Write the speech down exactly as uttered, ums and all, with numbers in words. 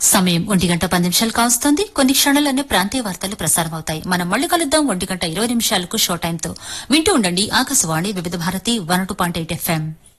సమయం ఒంటి గంట పది నిమిషాలు కావస్తోంది. కొన్ని క్షణాలనే ప్రాంతీయ వార్తలు ప్రసారమవుతాయి. మనం మళ్ళీ కలుద్దాం ఒంటి గంట ఇరవై నిమిషాలకు షో టైంతో. వింటూ ఉండండి ఆకాశవాణి వివిధ Bharati one two point eight FM.